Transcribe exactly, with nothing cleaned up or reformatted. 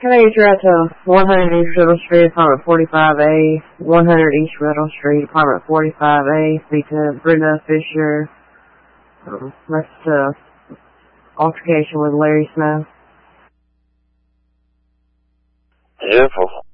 Can I get you out to one hundred East Riddle Street, apartment forty-five A, one hundred East Riddle Street, apartment forty-five A, speak to Brenda Fisher, um, that's uh, altercation with Larry Snow. Beautiful.